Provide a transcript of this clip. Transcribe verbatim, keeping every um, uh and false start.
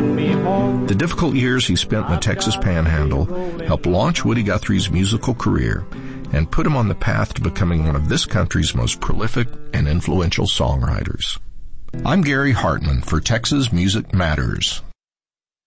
The difficult years he spent in the Texas Panhandle helped launch Woody Guthrie's musical career and put him on the path to becoming one of this country's most prolific and influential songwriters. I'm Gary Hartman for Texas Music Matters.